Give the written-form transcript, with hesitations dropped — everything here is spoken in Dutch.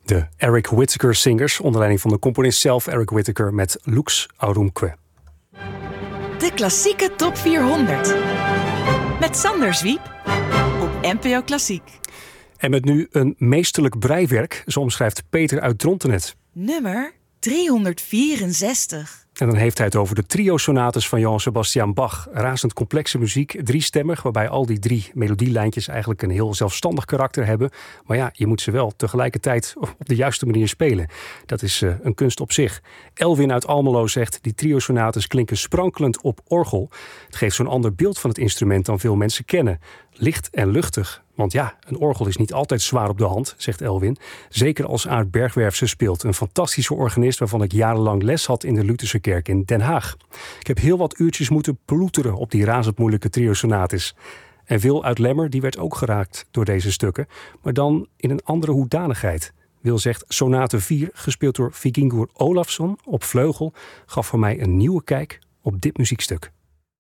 De Eric Whitacre Singers, onder leiding van de componist zelf Eric Whitacre met Lux Aurumque. De klassieke top 400. Met Sander Zwiep op NPO Klassiek. En met nu een meesterlijk breiwerk, zo omschrijft Peter uit Drontenet. Nummer 364. En dan heeft hij het over de trio-sonates van Johann Sebastian Bach. Razend complexe muziek, driestemmig, waarbij al die 3 melodielijntjes eigenlijk een heel zelfstandig karakter hebben. Maar ja, je moet ze wel tegelijkertijd op de juiste manier spelen. Dat is een kunst op zich. Elwin uit Almelo zegt, die trio-sonates klinken sprankelend op orgel. Het geeft zo'n ander beeld van het instrument dan veel mensen kennen. Licht en luchtig. Want ja, een orgel is niet altijd zwaar op de hand, zegt Elwin. Zeker als Aart Bergwerf ze speelt. Een fantastische organist waarvan ik jarenlang les had in de Lutherse kerk in Den Haag. Ik heb heel wat uurtjes moeten ploeteren op die razend moeilijke trio-sonates. En Wil uit Lemmer, die werd ook geraakt door deze stukken. Maar dan in een andere hoedanigheid. Wil zegt, sonate 4, gespeeld door Vikingur Olafsson op vleugel, gaf voor mij een nieuwe kijk op dit muziekstuk.